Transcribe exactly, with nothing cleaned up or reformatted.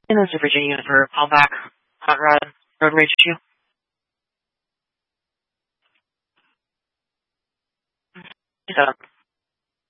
And this is Virginia for callback hot rod road rage issue. So